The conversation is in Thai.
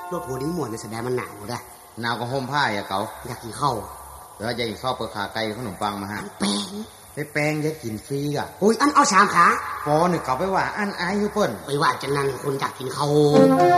รถหัวนี้หมวนในแสดงมันหนาวได้หนาวก็ห่มผ้าอย่าเก๋าอยากกินข้าวแล้วอยากกินข้าวเปลือกขาไก่ขนมปังมาฮะแป้งแป้งจะกินฟรีกะอุ้ยอันเอา3 ขาปอหนึ่งเก๋าไปว่าอันอายอยู่เปิ้นไปว่าจะนั่นคนอยากกินข้าว